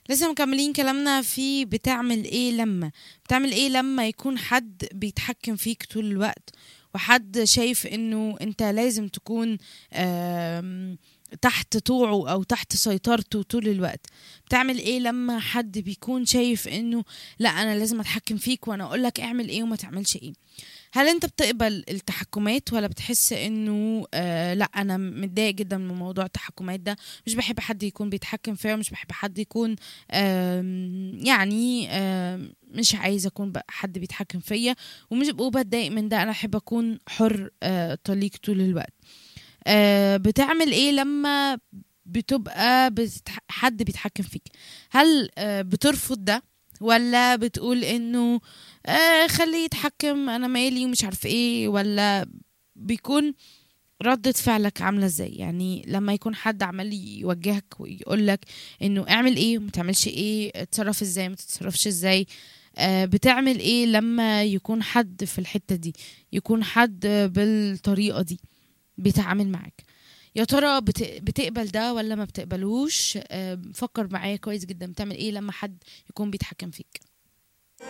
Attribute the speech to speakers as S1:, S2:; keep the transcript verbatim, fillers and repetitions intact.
S1: لسه مكملين كلامنا في بتعمل ايه لما بتعمل ايه لما يكون حد بيتحكم فيك طول الوقت، وحد شايف انه انت لازم تكون آم، تحت طوعه او تحت سيطرته طول الوقت. بتعمل ايه لما حد بيكون شايف انه لا انا لازم اتحكم فيك وانا اقولك اعمل ايه وما تعملش ايه؟ هل انت بتقبل التحكمات ولا بتحس انه آه لا انا متضايق جدا من موضوع التحكمات ده؟ مش بحب حد يكون بيتحكم فيا، ومش بحب حد يكون آم يعني آم مش عايزه اكون بقى حد بيتحكم فيا، ومش وبتضايق من ده. انا احب اكون حر آه طليق طول الوقت. آه بتعمل ايه لما بتبقى بتتح... حد بيتحكم فيك؟ هل آه بترفض ده، ولا بتقول انه آه خليه يتحكم انا مالي ومش عارف ايه؟ ولا بيكون ردة فعلك عاملة ازاي يعني لما يكون حد عمال يوجهك ويقولك انه اعمل ايه وما تعملش ايه، اتصرف ازاي ما تتصرفش ازاي؟ آه بتعمل ايه لما يكون حد في الحتة دي، يكون حد بالطريقة دي بيتعامل معاك؟ يا ترى بت... بتقبل ده ولا ما بتقبلوش؟ آه فكر معايا كويس جدا، بتعمل ايه لما حد يكون بيتحكم فيك؟